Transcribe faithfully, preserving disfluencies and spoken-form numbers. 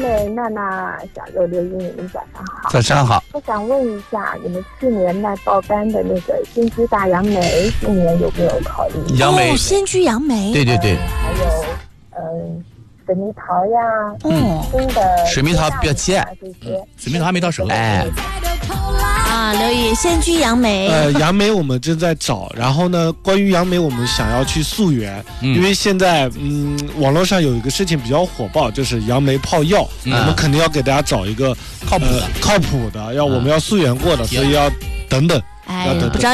位娜娜、小肉、刘英，你们早上好。 早上好。 我想问一下，你们去年卖爆肝的那个仙居大杨梅，今年有没有考虑？ 杨梅， 哦，仙居杨梅， 对对对， 呃、还有嗯。水蜜桃呀， 嗯， 新的水蜜桃比较尖， 这些水蜜桃还没到手， 哎， 啊，刘宇，仙居杨梅， 呃，杨梅我们正在找，然后呢，关于杨梅我们想要去溯源， 嗯、 因为现在嗯，网络上有一个事情比较火爆，就是杨梅泡药，嗯、我们肯定要给大家找一个靠谱的、 呃、靠谱的，要我们要溯源过的，嗯、所以要等等， 哎， 要等等。 不知道